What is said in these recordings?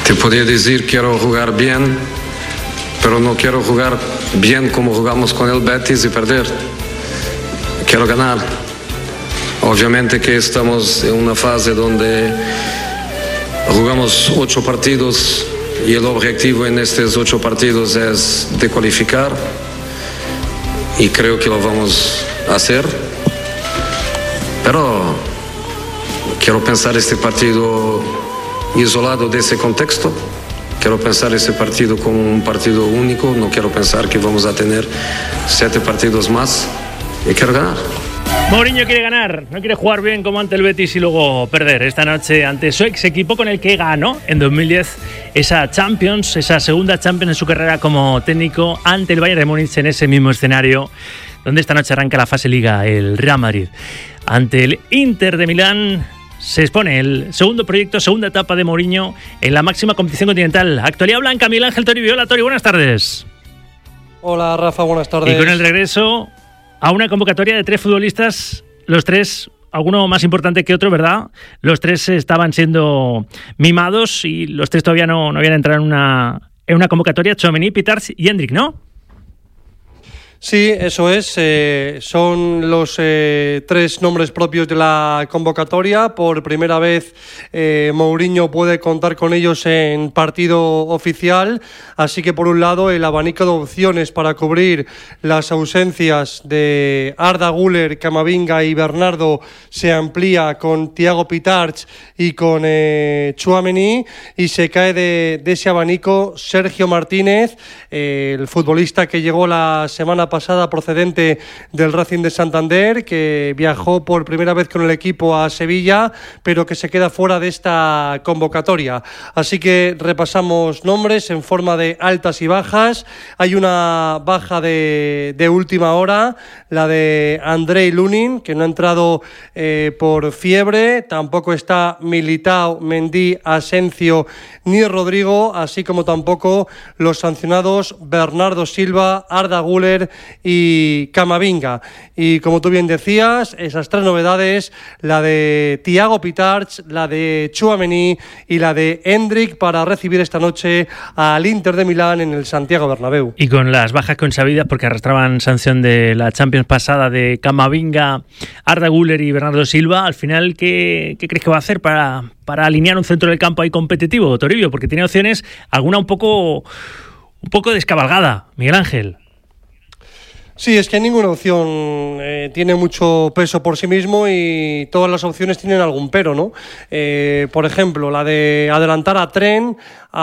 Te podría decir quiero jugar bien, pero no quiero jugar bien como jugamos con el Betis y perder. Quiero ganar. Obviamente que estamos en una fase donde jugamos 8 partidos y el objetivo en estos 8 partidos es de cualificar y creo que lo vamos a hacer. Pero quiero pensar este partido isolado de ese contexto. Quiero pensar ese partido como un partido único. No quiero pensar que vamos a tener 7 partidos más y quiero ganar. Mourinho quiere ganar, no quiere jugar bien como ante el Betis y luego perder esta noche ante su ex equipo con el que ganó en 2010 esa Champions, esa segunda Champions en su carrera como técnico ante el Bayern de Múnich en ese mismo escenario donde esta noche arranca la fase Liga el Real Madrid. Ante el Inter de Milán se expone el segundo proyecto, segunda etapa de Mourinho en la máxima competición continental. Actualidad blanca, Miguel Ángel Toribio. Hola Tori, buenas tardes. Hola Rafa, buenas tardes. Y con el regreso a una convocatoria de 3 futbolistas, los 3, alguno más importante que otro, ¿verdad? Los 3 estaban siendo mimados y los 3 todavía no habían entrado en una convocatoria, Tchouaméni, Pitarch y Endrick, ¿no? Sí, eso es. Son los 3 nombres propios de la convocatoria. Por primera vez Mourinho puede contar con ellos en partido oficial. Así que por un lado el abanico de opciones para cubrir las ausencias de Arda Güler, Camavinga y Bernardo se amplía con Thiago Pitarch y con Tchouaméni, y se cae de ese abanico Sergio Martínez, el futbolista que llegó la semana pasada procedente del Racing de Santander, que viajó por primera vez con el equipo a Sevilla, pero que se queda fuera de esta convocatoria. Así que repasamos nombres en forma de altas y bajas. Hay una baja de última hora, la de Andrei Lunin, que no ha entrado por fiebre. Tampoco está Militao, Mendy, Asensio ni Rodrigo, así como tampoco los sancionados Bernardo Silva, Arda Güler y Camavinga. Y como tú bien decías, esas 3 novedades, la de Thiago Pitarch, la de Tchouaméni y la de Endrick, para recibir esta noche al Inter de Milán en el Santiago Bernabéu. Y con las bajas consabidas, porque arrastraban sanción de la Champions pasada de Camavinga, Arda Güler y Bernardo Silva, al final, ¿qué crees que va a hacer para alinear un centro del campo ahí competitivo, Toribio? Porque tiene opciones, alguna un poco descabalgada, Miguel Ángel. Sí, es que ninguna opción tiene mucho peso por sí mismo y todas las opciones tienen algún pero, ¿no? Por ejemplo, la de adelantar a Trent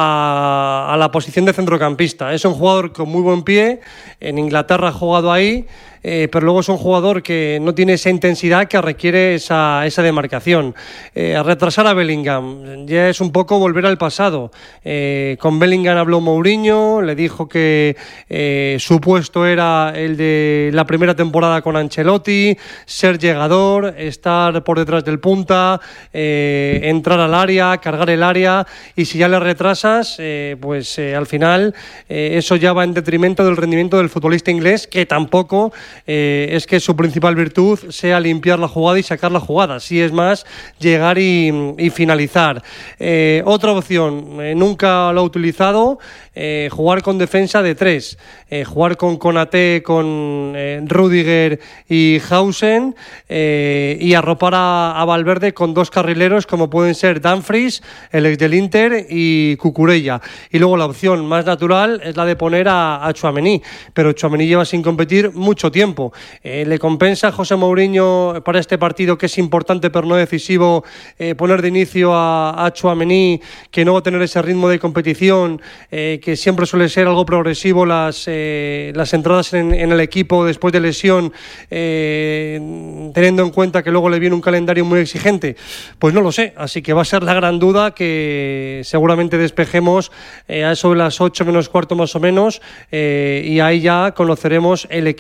a la posición de centrocampista. Es un jugador con muy buen pie, en Inglaterra ha jugado ahí, pero luego es un jugador que no tiene esa intensidad que requiere esa demarcación. Retrasar a Bellingham ya es un poco volver al pasado. Con Bellingham habló Mourinho, le dijo que su puesto era el de la primera temporada con Ancelotti, ser llegador, estar por detrás del punta, entrar al área, cargar el área, y si ya le retrasas, al final eso ya va en detrimento del rendimiento del futbolista inglés, que tampoco es que su principal virtud sea limpiar la jugada y sacar la jugada, sí es más llegar y finalizar. Otra opción, nunca lo ha utilizado, jugar con defensa de 3, jugar con Konaté, con Rüdiger y Hausen, y arropar a Valverde con 2 carrileros como pueden ser Dumfries, el ex del Inter, y Cucurella. Y luego la opción más natural es la de poner a Tchouaméni, pero Tchouaméni lleva sin competir mucho tiempo. ¿Le compensa a José Mourinho para este partido, que es importante pero no decisivo, poner de inicio a Tchouaméni, que no va a tener ese ritmo de competición, que siempre suele ser algo progresivo las entradas en el equipo después de lesión, teniendo en cuenta que luego le viene un calendario muy exigente? Pues no lo sé, así que va a ser la gran duda que seguramente despejemos a eso de las 8 menos cuarto más o menos, y ahí ya conoceremos el equipo que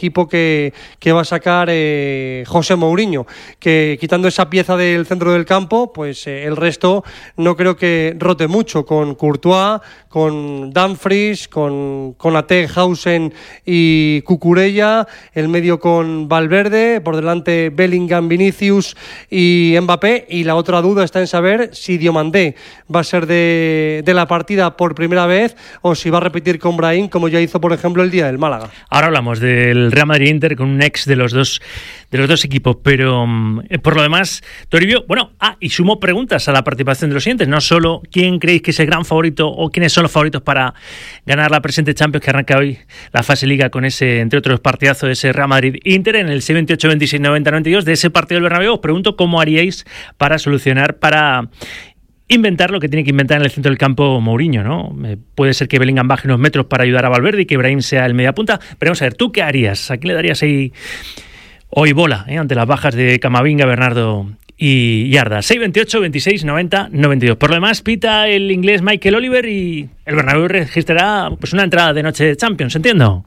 que va a sacar José Mourinho, que quitando esa pieza del centro del campo, pues el resto no creo que rote mucho, con Courtois, con Dumfries, con Atehausen y Cucurella, el medio con Valverde, por delante Bellingham, Vinicius y Mbappé, y la otra duda está en saber si Diomandé va a ser de la partida por primera vez o si va a repetir con Brahim, como ya hizo por ejemplo el día del Málaga. Ahora hablamos del Real Madrid-Inter con un ex de los dos equipos, pero por lo demás, Toribio, y sumo preguntas a la participación de los siguientes, no solo quién creéis que es el gran favorito o quiénes son los favoritos para ganar la presente Champions, que arranca hoy la fase Liga con ese, entre otros, partidazo de ese Real Madrid-Inter en el 6-28, 26, 90, 92 de ese partido del Bernabéu. Os pregunto cómo haríais para solucionar, para inventar lo que tiene que inventar en el centro del campo Mourinho, ¿no? Puede ser que Bellingham baje unos metros para ayudar a Valverde y que Brahim sea el mediapunta, pero vamos a ver, ¿tú qué harías? ¿A quién le darías ahí hoy bola ante las bajas de Camavinga, Bernardo y Arda? 6-28, 26, 90, 92. Por lo demás, pita el inglés Michael Oliver y el Bernabéu registrará pues una entrada de noche de Champions, ¿entiendo?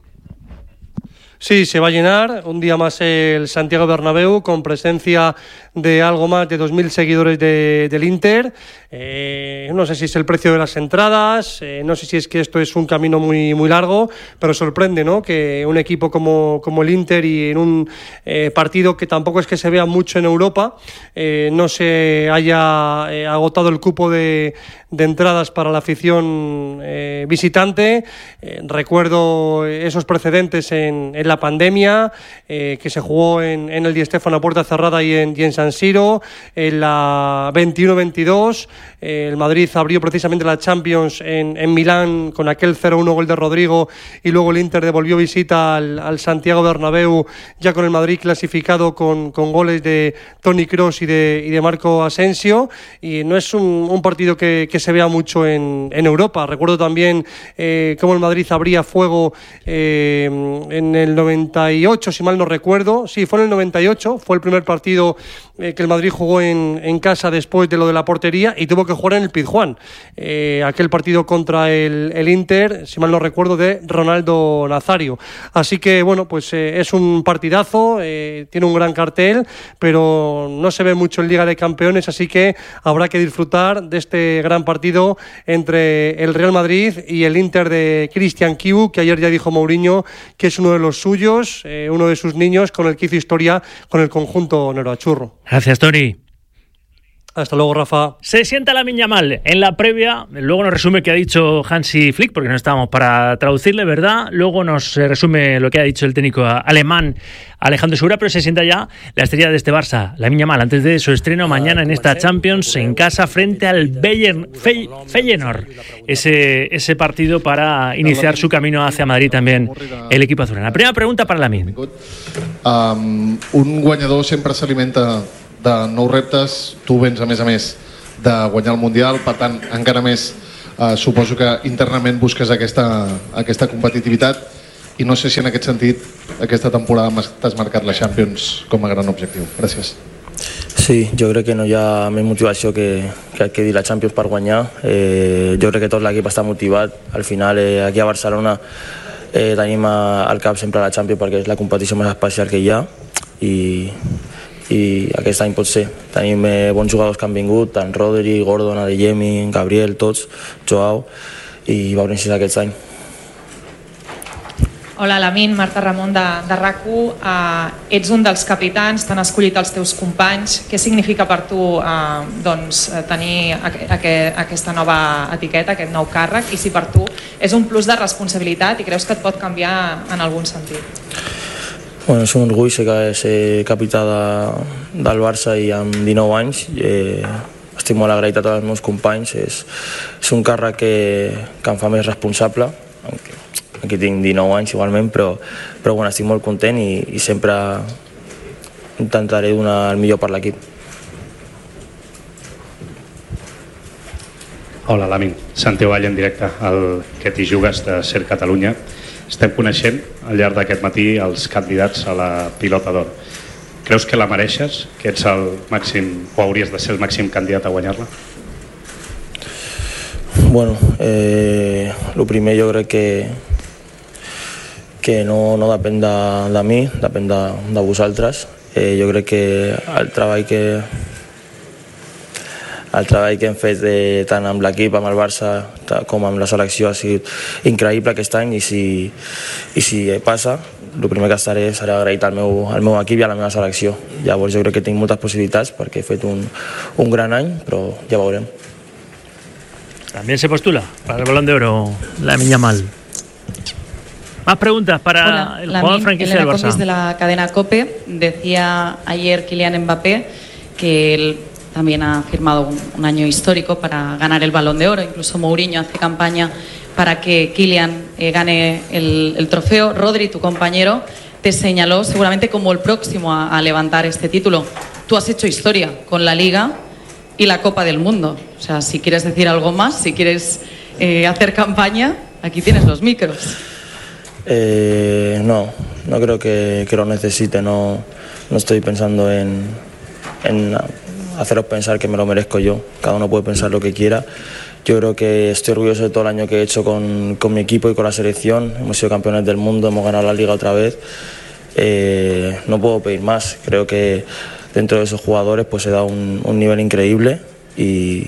Sí, se va a llenar un día más el Santiago Bernabéu con presencia de algo más de 2.000 seguidores del Inter. No sé si es el precio de las entradas, no sé si es que esto es un camino muy, muy largo, pero sorprende, ¿no?, que un equipo como el Inter y en un partido que tampoco es que se vea mucho en Europa, no se haya agotado el cupo de entradas para la afición visitante. Recuerdo esos precedentes en la pandemia, que se jugó en el Di Stéfano a puerta cerrada y en San Siro, en la 21-22. El Madrid abrió precisamente la Champions en Milán con aquel 0-1 gol de Rodrigo, y luego el Inter devolvió visita al Santiago Bernabéu ya con el Madrid clasificado con goles de Toni Kroos y de Marco Asensio, y no es un partido que se vea mucho en Europa. Recuerdo también cómo el Madrid abría fuego en el 98, si mal no recuerdo. Sí, fue en el 98, fue el primer partido que el Madrid jugó en casa después de lo de la portería, y tuvo que jugar en el Pizjuán. Aquel partido contra el Inter, si mal no recuerdo, de Ronaldo Nazario. Así que, bueno, pues es un partidazo, tiene un gran cartel, pero no se ve mucho en Liga de Campeones, así que habrá que disfrutar de este gran partido entre el Real Madrid y el Inter de Christian Kiu, que ayer ya dijo Mourinho que es uno de los suyos, uno de sus niños, con el que hizo historia con el conjunto Neroachurro. Gracias, Toni. Hasta luego, Rafa. Se sienta Lamine Yamal en la previa, luego nos resume qué ha dicho Hansi Flick, porque no estábamos para traducirle, ¿verdad? Luego nos resume lo que ha dicho el técnico alemán Alejandro Segura, pero se sienta ya la estrella de este Barça, Lamine Yamal, antes de su estreno mañana en esta Champions en casa frente al Feyenoord. Ese partido para iniciar su camino hacia Madrid también el equipo azulgrana. La primera pregunta para Lamine. Un guanyador sempre s'alimenta de nous reptes. Tu vens a més de guanyar el Mundial, per tant encara més suposo que internament busques aquesta competitivitat, i no sé si en aquest sentit aquesta temporada t'has marcat la Champions com a gran objectiu. Gràcies. Sí, jo crec que no hi ha més motivació que dir la Champions per guanyar. Jo crec que tot l'equip està motivat. Al final aquí a Barcelona tenim al cap sempre la Champions perquè és la competició més especial que hi ha, i aquest any pot ser. Tenim bons jugadors que han vingut, tant Rodri, Gordon, Adeyemi, Gabriel, tots, Joao, i veurem si és aquest any. Hola, Lamine, Marta Ramon de RAC1. Ets un dels capitans, t'han escollit els teus companys. Què significa per tu tenir aquesta nova etiqueta, aquest nou càrrec, i si per tu és un plus de responsabilitat i creus que et pot canviar en algun sentit? Bueno, és un orgull ser capità del Barça i amb 19 anys. Estic molt agraït a tots els meus companys. És un càrrec que em fa més responsable. Aquí tinc 19 anys igualment, però bueno, estic molt content i sempre intentaré donar el millor per l'equip. Hola, Lamine. Santiago Vall en directe, el que t'hi jugues de Ser Catalunya. Estem coneixent al llarg d'aquest matí els candidats a la Pilota d'Or. Creus que la mereixes? Que ets el màxim, o hauries de ser el màxim candidat a guanyar-la? Bueno, el primer jo crec que no depèn de mi, depèn de vosaltres. Jo crec que el treball que hem fet tant amb l'equip, amb el Barça, com amb la selecció ha sigut increïble aquest any, i si passa, el primer que serà agraït al meu equip i a la meva selecció. Llavors jo crec que tinc moltes possibilitats perquè he fet un gran any, però ja veurem. También se postula para el Balón de Oro Lamine Yamal. Más preguntas para el jugador franquicia del Barça. De la cadena COPE decía ayer Kylian Mbappé que él también ha firmado un año histórico para ganar el Balón de Oro. Incluso Mourinho hace campaña para que Kylian gane el trofeo. Rodri, tu compañero, te señaló seguramente como el próximo a levantar este título. Tú has hecho historia con la Liga y la Copa del Mundo. O sea, si quieres decir algo más, si quieres hacer campaña, aquí tienes los micros. No creo que lo necesite. No estoy pensando en haceros pensar que me lo merezco yo. Cada uno puede pensar lo que quiera. Yo creo que estoy orgulloso de todo el año que he hecho con mi equipo y con la selección. Hemos sido campeones del mundo, hemos ganado la Liga otra vez. No puedo pedir más. Creo que dentro de esos jugadores pues se da un nivel increíble y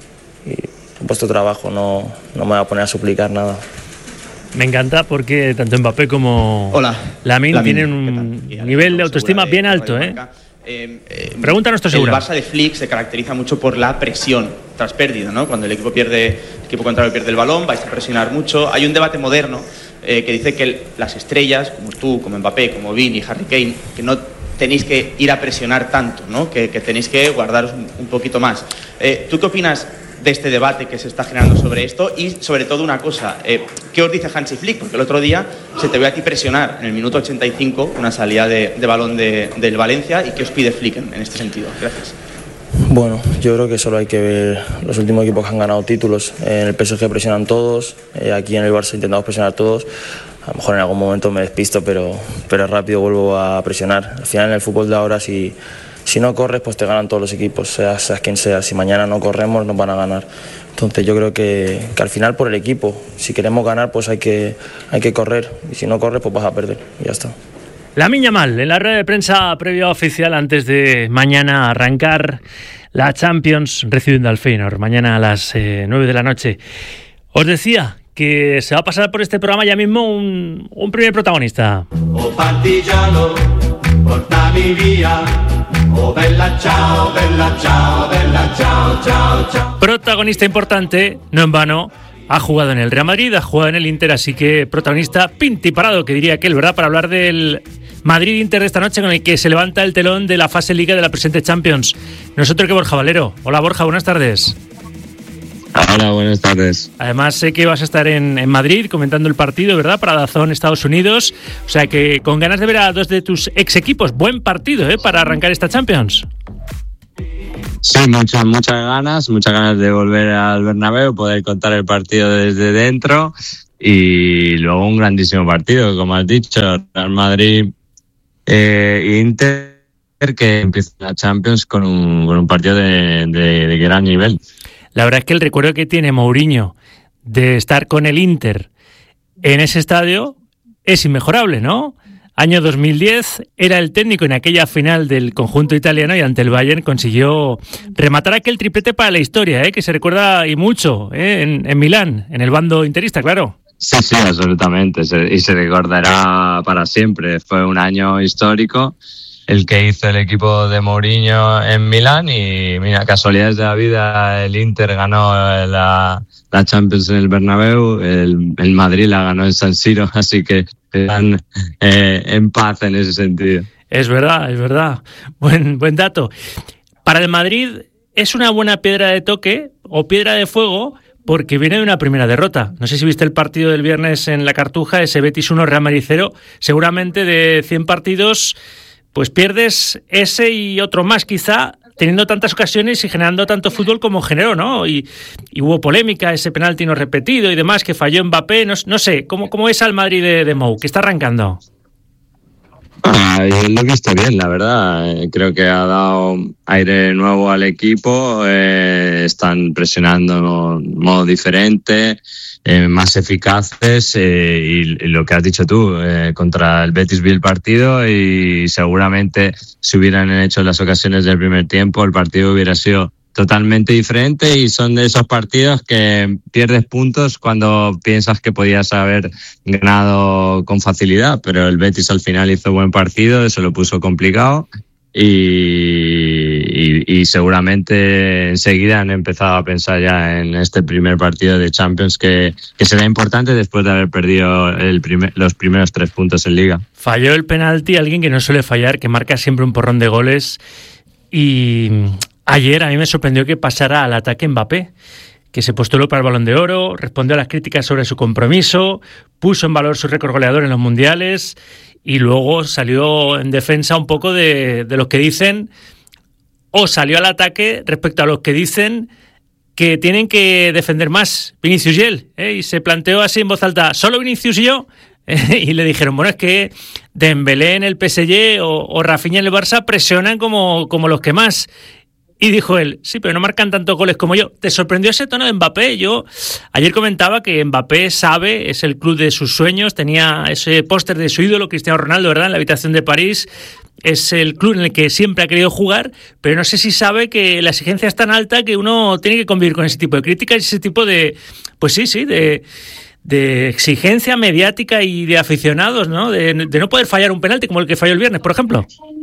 he puesto trabajo, no me voy a poner a suplicar nada. Me encanta porque tanto Mbappé como Lamine tienen un nivel de autoestima bien alto, Pregunta a nuestro seguro. El Barça de Flick se caracteriza mucho por la presión tras pérdida, ¿no? Cuando el equipo contrario pierde el balón, vais a presionar mucho. Hay un debate moderno que dice que las estrellas, como tú, como Mbappé, como Vini, Harry Kane, que no tenéis que ir a presionar tanto, ¿no? Que tenéis que guardaros un poquito más. ¿Tú qué opinas de este debate que se está generando sobre esto? Y sobre todo una cosa, ¿qué os dice Hansi Flick? Porque el otro día se te ve a ti presionar en el minuto 85 una salida de balón del Valencia. ¿Y qué os pide Flick en este sentido? Gracias. Bueno, yo creo que solo hay que ver los últimos equipos que han ganado títulos. En el PSG presionan todos, aquí en el Barça intentamos presionar todos. A lo mejor en algún momento me despisto, pero rápido vuelvo a presionar. Al final en el fútbol de ahora, si no corres, pues te ganan todos los equipos, seas quien sea. Si mañana no corremos, nos van a ganar. Entonces yo creo que al final por el equipo, si queremos ganar, pues hay que correr. Y si no corres, pues vas a perder. Y ya está. Lamine Yamal, en la rueda de prensa previa oficial antes de mañana arrancar la Champions, recibiendo al Feyenoord, mañana a las 9 de la noche. Os decía que se va a pasar por este programa ya mismo un primer protagonista. Oh partigiano, portami via. Oh bella ciao, bella ciao, bella ciao, ciao, ciao. Protagonista importante, no en vano, ha jugado en el Real Madrid, ha jugado en el Inter, así que protagonista pintiparado, que diría aquel, ¿verdad? Para hablar del Madrid-Inter de esta noche, con el que se levanta el telón de la fase Liga de la presente Champions. Nosotros que Borja Valero. Hola Borja, buenas tardes. Hola, buenas tardes. Además sé que vas a estar en Madrid comentando el partido, ¿verdad? Para DAZN Estados Unidos. O sea que con ganas de ver a dos de tus ex equipos. Buen partido, para arrancar esta Champions. Sí, muchas ganas de volver al Bernabéu, poder contar el partido desde dentro y luego un grandísimo partido, como has dicho, Real Madrid Inter, que empieza la Champions con un partido de gran nivel. La verdad es que el recuerdo que tiene Mourinho de estar con el Inter en ese estadio es inmejorable, ¿no? Año 2010, era el técnico en aquella final del conjunto italiano y ante el Bayern consiguió rematar aquel triplete para la historia, que se recuerda y mucho, en Milán, en el bando interista, claro. Sí, absolutamente, y se recordará para siempre. Fue un año histórico el que hizo el equipo de Mourinho en Milán y mira, casualidades de la vida, el Inter ganó la Champions en el Bernabéu, el Madrid la ganó en San Siro, así que están en paz en ese sentido. Es verdad. Buen dato. Para el Madrid es una buena piedra de toque o piedra de fuego porque viene de una primera derrota. No sé si viste el partido del viernes en la Cartuja, ese Betis 1 Real Madrid 0. Seguramente de 100 partidos pues pierdes ese y otro más quizá, teniendo tantas ocasiones y generando tanto fútbol como generó, ¿no? Y hubo polémica, ese penalti no repetido y demás, que falló Mbappé, no sé, ¿cómo es al Madrid de Mou, que está arrancando? Yo lo he visto bien, la verdad. Creo que ha dado aire nuevo al equipo. Están presionando de modo diferente, más eficaces. Y lo que has dicho tú, contra el Betis vi el partido y seguramente si hubieran hecho las ocasiones del primer tiempo, el partido hubiera sido totalmente diferente, y son de esos partidos que pierdes puntos cuando piensas que podías haber ganado con facilidad, pero el Betis al final hizo buen partido, se lo puso complicado y seguramente enseguida han empezado a pensar ya en este primer partido de Champions que será importante después de haber perdido los primeros 3 puntos en Liga. Falló el penalti alguien que no suele fallar, que marca siempre un porrón de goles, y ayer a mí me sorprendió que pasara al ataque Mbappé, que se postuló para el Balón de Oro, respondió a las críticas sobre su compromiso, puso en valor su récord goleador en los mundiales y luego salió en defensa un poco de los que dicen, o salió al ataque respecto a los que dicen que tienen que defender más Vinicius y él, y se planteó así en voz alta, ¿solo Vinicius y yo? Y le dijeron, bueno, es que Dembélé en el PSG o Rafinha en el Barça presionan como los que más. Y dijo él, sí, pero no marcan tantos goles como yo. ¿Te sorprendió ese tono de Mbappé? Yo ayer comentaba que Mbappé sabe, es el club de sus sueños, tenía ese póster de su ídolo, Cristiano Ronaldo, ¿verdad?, en la habitación de París. Es el club en el que siempre ha querido jugar, pero no sé si sabe que la exigencia es tan alta que uno tiene que convivir con ese tipo de críticas y ese tipo de, pues sí, de exigencia mediática y de aficionados, ¿no? De no poder fallar un penalti como el que falló el viernes, por ejemplo.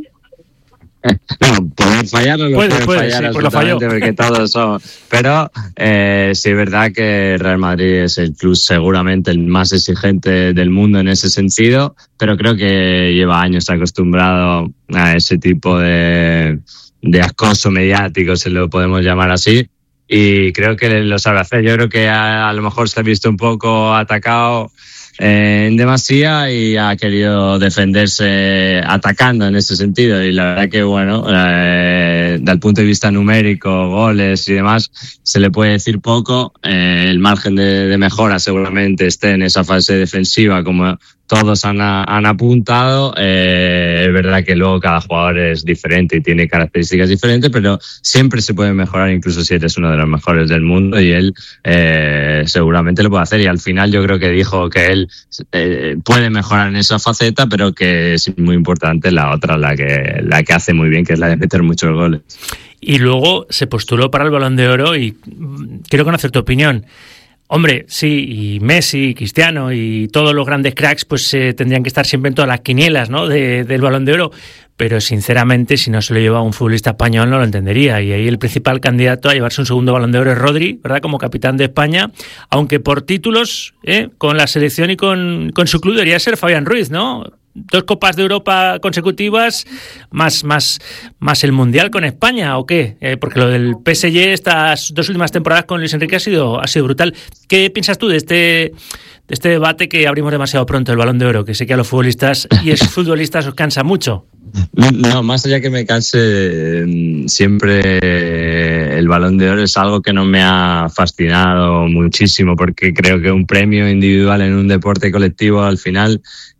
No, poder fallar no lo puede fallar, sí, absolutamente, porque todos son. Pero sí es verdad que Real Madrid es el club seguramente el más exigente del mundo en ese sentido, pero creo que lleva años acostumbrado a ese tipo de acoso mediático, se lo podemos llamar así, y creo que lo sabe hacer. Yo creo que a lo mejor se ha visto un poco atacado en demasía y ha querido defenderse atacando en ese sentido, y la verdad que bueno, del punto de vista numérico, goles y demás, se le puede decir poco. El margen de mejora seguramente esté en esa fase defensiva, como todos han apuntado. Es verdad que luego cada jugador es diferente y tiene características diferentes, pero siempre se puede mejorar, incluso si eres uno de los mejores del mundo, y él seguramente lo puede hacer. Y al final yo creo que dijo que él puede mejorar en esa faceta, pero que es muy importante la otra, la que hace muy bien, que es la de meter muchos goles. Y luego se postuló para el Balón de Oro y quiero conocer tu opinión. Hombre, sí, y Messi, Cristiano y todos los grandes cracks pues tendrían que estar siempre en todas las quinielas, ¿no?, del Balón de Oro, pero sinceramente si no se lo lleva un futbolista español no lo entendería, y ahí el principal candidato a llevarse un segundo Balón de Oro es Rodri, ¿verdad?, como capitán de España, aunque por títulos con la selección y con su club debería ser Fabián Ruiz, ¿no? 2 Copas de Europa consecutivas, más el Mundial con España, ¿o qué? Porque lo del PSG estas 2 últimas temporadas con Luis Enrique ha sido brutal. ¿Qué piensas tú de este debate que abrimos demasiado pronto, el Balón de Oro, que sé que a los futbolistas y exfutbolistas os cansa mucho? No, más allá que me canse, siempre el Balón de Oro es algo que no me ha fascinado muchísimo, porque creo que un premio individual en un deporte colectivo al final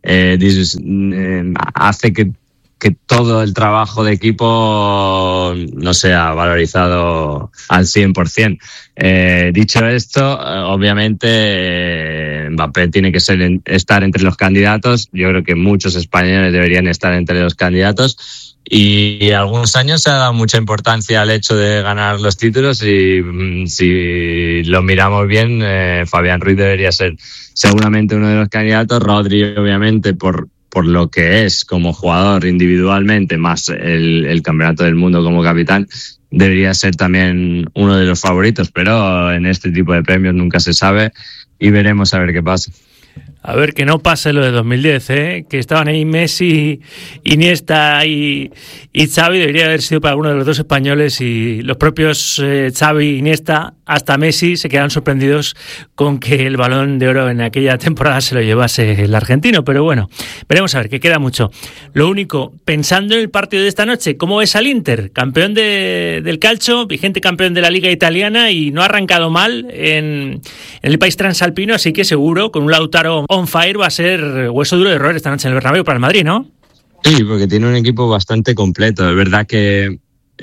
hace que todo el trabajo de equipo no sea valorizado al 100%. Dicho esto, obviamente Mbappé tiene que estar entre los candidatos. Yo creo que muchos españoles deberían estar entre los candidatos, y algunos años se ha dado mucha importancia al hecho de ganar los títulos, y si lo miramos bien, Fabián Ruiz debería ser seguramente uno de los candidatos. Rodri, obviamente, por lo que es como jugador individualmente, más el campeonato del mundo como capitán, debería ser también uno de los favoritos, pero en este tipo de premios nunca se sabe y veremos a ver qué pasa. A ver, que no pase lo de 2010, que estaban ahí Messi, Iniesta y Xavi. Debería haber sido para alguno de los 2 españoles, y los propios Xavi, Iniesta, hasta Messi se quedaron sorprendidos con que el Balón de Oro en aquella temporada se lo llevase el argentino. Pero bueno, veremos a ver, que queda mucho. Lo único, pensando en el partido de esta noche, ¿cómo ves al Inter? Campeón del calcio, vigente campeón de la Liga Italiana, y no ha arrancado mal en el país transalpino, así que seguro, con un Lautaro on fire, va a ser hueso duro de roer esta noche en el Bernabéu para el Madrid, ¿no? Sí, porque tiene un equipo bastante completo. Es verdad que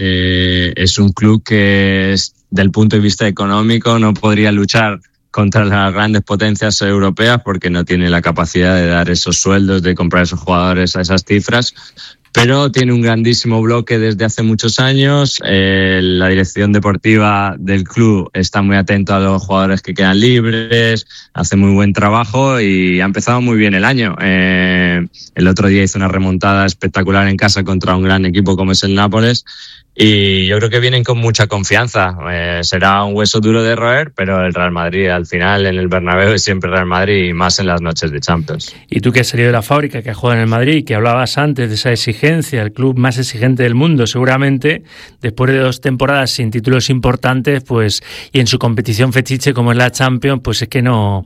es un club que, del punto de vista económico, no podría luchar contra las grandes potencias europeas porque no tiene la capacidad de dar esos sueldos, de comprar esos jugadores a esas cifras. Pero tiene un grandísimo bloque desde hace muchos años. La dirección deportiva del club está muy atento a los jugadores que quedan libres, hace muy buen trabajo y ha empezado muy bien el año. El otro día hizo una remontada espectacular en casa contra un gran equipo como es el Nápoles y yo creo que vienen con mucha confianza. Será un hueso duro de roer, pero el Real Madrid al final en el Bernabéu es siempre Real Madrid y más en las noches de Champions. Y tú que has salido de la fábrica, que has jugado en el Madrid, que hablabas antes de esa exigencia, el club más exigente del mundo seguramente, después de 2 temporadas sin títulos importantes, pues y en su competición fetiche como es la Champions, pues es que no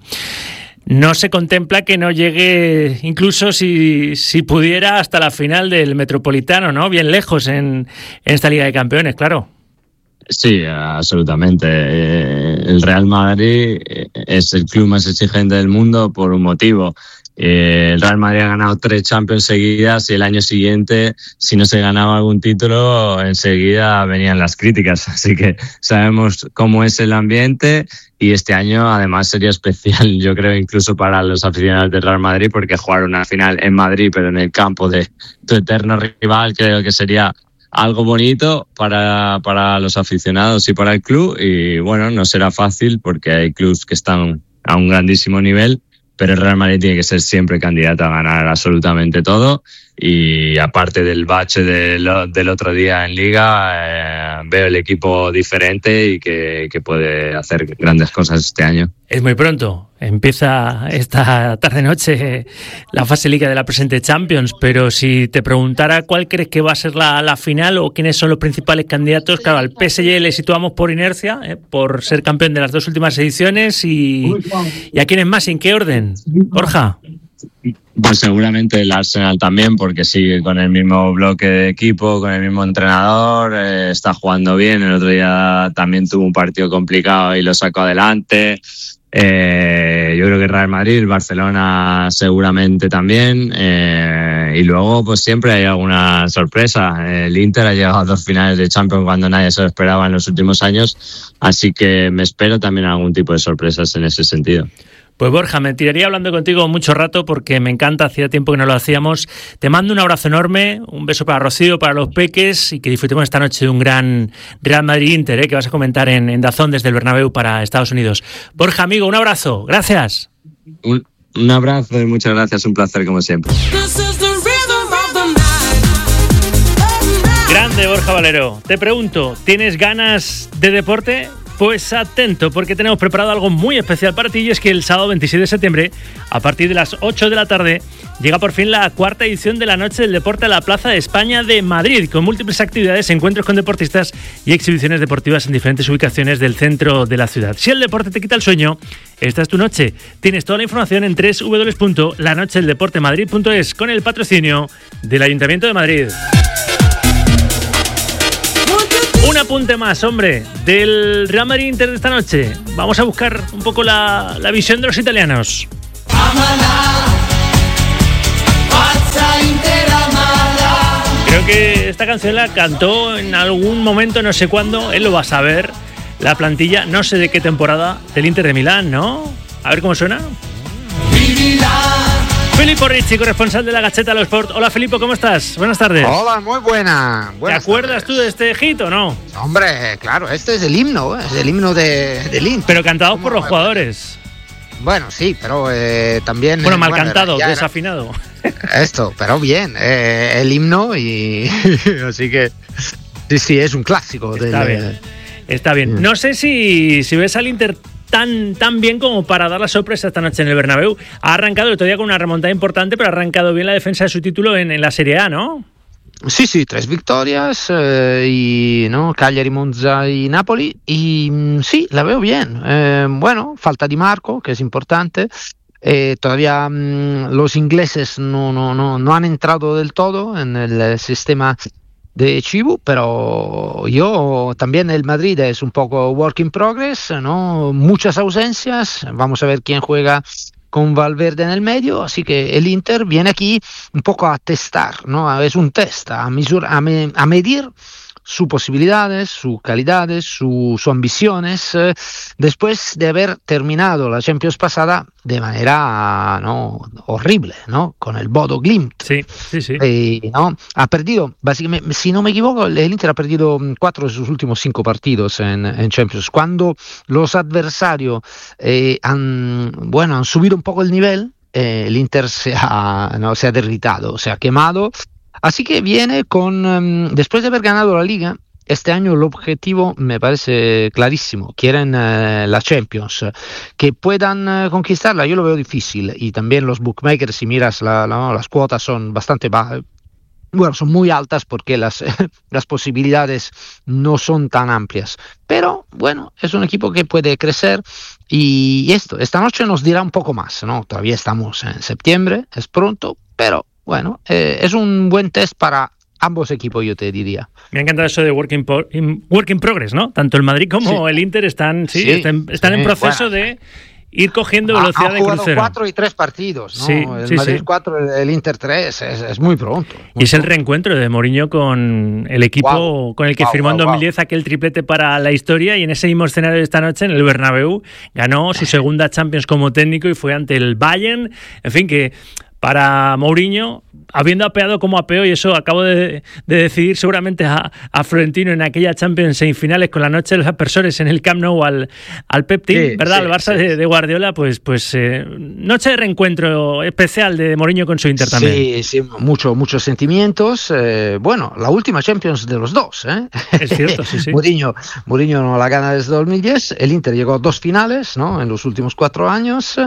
se contempla que no llegue, incluso si pudiera, hasta la final del Metropolitano, ¿no? Bien lejos en esta Liga de Campeones, claro. Sí, absolutamente. El Real Madrid es el club más exigente del mundo por un motivo. El Real Madrid ha ganado 3 Champions seguidas y el año siguiente, si no se ganaba algún título, enseguida venían las críticas. Así que sabemos cómo es el ambiente y este año además sería especial, yo creo, incluso para los aficionados del Real Madrid, porque jugar una final en Madrid, pero en el campo de tu eterno rival, creo que sería algo bonito para los aficionados y para el club. Y bueno, no será fácil porque hay clubes que están a un grandísimo nivel, pero el Real Madrid tiene que ser siempre candidato a ganar absolutamente todo. Y aparte del bache del otro día en Liga, veo el equipo diferente y que puede hacer grandes cosas este año. Es muy pronto, empieza esta tarde-noche la fase Liga de la presente Champions, pero si te preguntara cuál crees que va a ser la final o quiénes son los principales candidatos, claro, al PSG le situamos por inercia, por ser campeón de las 2 últimas ediciones y a quiénes más, ¿en qué orden? Borja. Pues seguramente el Arsenal también, porque sigue con el mismo bloque de equipo, con el mismo entrenador, está jugando bien. El otro día también tuvo un partido complicado y lo sacó adelante. Yo creo que el Real Madrid, el Barcelona seguramente también. Y luego pues siempre hay alguna sorpresa. El Inter ha llegado a 2 finales de Champions cuando nadie se lo esperaba en los últimos años. Así que me espero también algún tipo de sorpresas en ese sentido. Pues Borja, me tiraría hablando contigo mucho rato porque me encanta, hacía tiempo que no lo hacíamos. Te mando un abrazo enorme, un beso para Rocío, para los peques y que disfrutemos esta noche de un gran Real Madrid-Inter, que vas a comentar en DAZN desde el Bernabéu para Estados Unidos. Borja, amigo, un abrazo, gracias. Un abrazo y muchas gracias, un placer como siempre. Grande Borja Valero, te pregunto, ¿tienes ganas de deporte? Pues atento, porque tenemos preparado algo muy especial para ti y es que el sábado 26 de septiembre, a partir de las 8 de la tarde, llega por fin la 4ª edición de la Noche del Deporte a la Plaza de España de Madrid, con múltiples actividades, encuentros con deportistas y exhibiciones deportivas en diferentes ubicaciones del centro de la ciudad. Si el deporte te quita el sueño, esta es tu noche. Tienes toda la información en www.lanochedeldeportemadrid.es con el patrocinio del Ayuntamiento de Madrid. Un apunte más, hombre, del Real Madrid Inter de esta noche. Vamos a buscar un poco la visión de los italianos. Creo que esta canción la cantó en algún momento, no sé cuándo, él lo va a saber, la plantilla, no sé de qué temporada, del Inter de Milán, ¿no? A ver cómo suena. Filippo Ricci, corresponsal de la Gazzetta dello Sport. Hola, Filippo, ¿cómo estás? Buenas tardes. Hola, muy buena. ¿Te acuerdas tú de este hit o no? Hombre, claro, este es el himno, es el himno del Inter. Pero cantado por los jugadores. Bueno, sí, pero también... Bueno, mal cantado, desafinado. Esto, pero bien, el himno y... Así que, sí, es un clásico. Está bien. No sé si ves al Inter tan bien como para dar la sorpresa esta noche en el Bernabéu. Ha arrancado el otro día con una remontada importante, pero ha arrancado bien la defensa de su título en la Serie A, ¿no? Sí, 3 victorias y ¿no? Cagliari, Monza y Napoli y sí, la veo bien. Bueno, falta Di Marco, que es importante. Todavía los ingleses no han entrado del todo en el sistema de Chibu, pero también el Madrid es un poco work in progress, ¿no? Muchas ausencias, vamos a ver quién juega con Valverde en el medio, así que el Inter viene aquí un poco a testar, ¿no? Es un test, a medir sus posibilidades, sus calidades, sus ambiciones, después de haber terminado la Champions pasada de manera horrible, ¿no? Con el Bodo Glimt. Sí. ¿no? Ha perdido, básicamente, si no me equivoco, el Inter ha perdido 4 de sus últimos 5 partidos en Champions. Cuando los adversarios han subido un poco el nivel, el Inter se ha derritado, se ha quemado. Así que viene después de haber ganado la Liga, este año el objetivo me parece clarísimo. Quieren la Champions, que puedan conquistarla, yo lo veo difícil. Y también los bookmakers, si miras las cuotas son bastante bajas. Bueno, son muy altas porque las posibilidades no son tan amplias. Pero bueno, es un equipo que puede crecer y esta noche nos dirá un poco más, ¿no? Todavía estamos en septiembre, es pronto, pero bueno, es un buen test para ambos equipos, yo te diría. Me ha encantado eso de work in progress, ¿no? Tanto el Madrid como el Inter están en proceso de ir cogiendo velocidad de crucero. Han jugado 4 y 3 partidos, ¿no? El Madrid 4, el Inter 3, es muy pronto. Y es el reencuentro de Mourinho con el equipo con el que firmó en 2010 aquel triplete para la historia, y en ese mismo escenario de esta noche, en el Bernabéu, ganó su segunda Champions como técnico y fue ante el Bayern. En fin, que para Mourinho, habiendo apeado como apeó, y eso acabo de decidir seguramente a Florentino en aquella Champions semifinales con la noche de los aspersores en el Camp Nou al Pep Team, ¿verdad? Al Barça de Guardiola, pues noche de reencuentro especial de Mourinho con su Inter también. Sí, muchos sentimientos. Bueno, la última Champions de los dos, ¿eh? Es cierto, sí. Mourinho no la gana desde 2010, el Inter llegó a 2 finales, ¿no? En los últimos 4 años,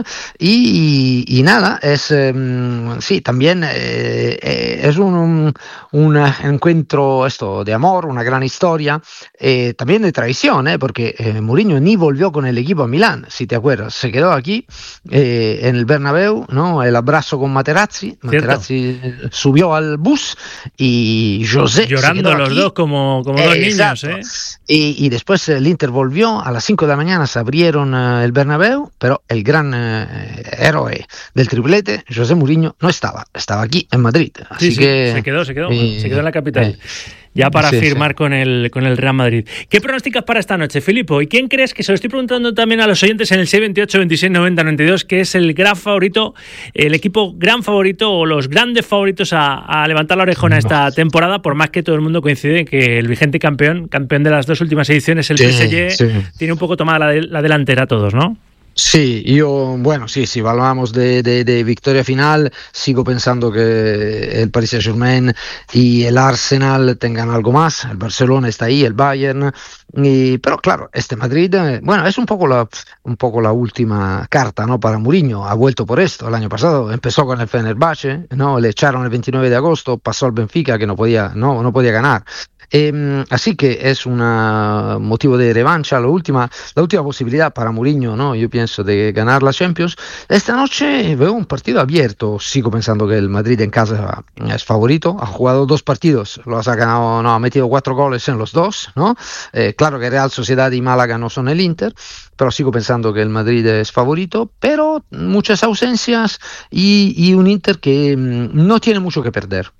y nada, es también es un encuentro de amor, una gran historia, también de traición, porque Mourinho ni volvió con el equipo a Milán, si te acuerdas, se quedó aquí en el Bernabéu, ¿no? El abrazo con Materazzi subió al bus y José llorando los dos como dos niños, ¿eh? Y después el Inter volvió a las 5 de la mañana, se abrieron el Bernabéu, pero el gran héroe del triplete, José Mourinho, no estaba aquí en Madrid, así que se quedó en la capital. Ya para firmar con el Real Madrid. ¿Qué pronosticas para esta noche, Filippo? ¿Y quién crees, que se lo estoy preguntando también a los oyentes en el 628 26 90 92, que es el gran favorito, el equipo gran favorito o los grandes favoritos a levantar la orejona esta temporada, por más que todo el mundo coincide en que el vigente campeón de las 2 últimas ediciones, el PSG, tiene un poco tomada la delantera a todos, ¿no? Sí, si hablamos de victoria final, sigo pensando que el Paris Saint-Germain y el Arsenal tengan algo más. El Barcelona está ahí, el Bayern, pero claro, este Madrid, es un poco la última carta, ¿no? Para Mourinho. Ha vuelto por esto. El año pasado empezó con el Fenerbahce, ¿no? Le echaron el 29 de agosto, pasó al Benfica, que no podía ganar. Así que es un motivo de revancha, la última posibilidad para Mourinho, ¿no? Yo pienso de ganar la Champions. Esta noche veo un partido abierto, sigo pensando que el Madrid en casa es favorito, ha jugado 2 partidos, los ha ganado, ha metido 4 goles en los 2, ¿no? Claro que Real Sociedad y Málaga no son el Inter, pero sigo pensando que el Madrid es favorito, pero muchas ausencias y un Inter que no tiene mucho que perder.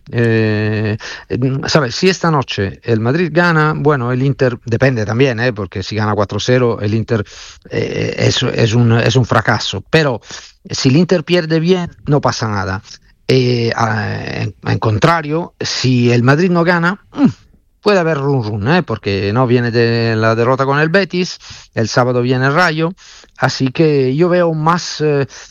¿Sabes? Si esta noche el Madrid gana, el Inter depende también, porque si gana 4-0 el Inter es un fracaso, pero si el Inter pierde bien no pasa nada. En contrario, si el Madrid no gana, puede haber run, porque no viene de la derrota con el Betis, el sábado viene el Rayo, así que yo veo más,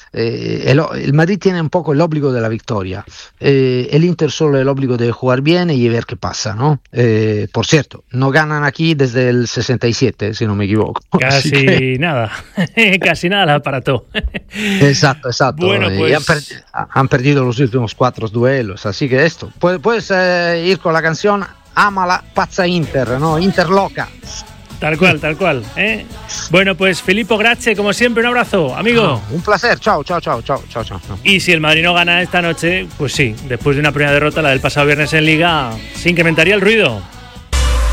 el Madrid tiene un poco el obligo de la victoria, el Inter solo el obligo de jugar bien y ver qué pasa, ¿no? Por cierto, no ganan aquí desde el 67, si no me equivoco. Casi nada la aparató. Exacto. Bueno, pues han perdido los últimos 4 duelos, así que esto, puedes ir con la canción Amala Pazza Inter, ¿no? Inter loca. Tal cual, ¿eh? Bueno, pues Filippo, grazie, como siempre, un abrazo, amigo. Un placer, chao. Y si el Madrid no gana esta noche, pues sí, después de una primera derrota, la del pasado viernes en Liga, se incrementaría el ruido.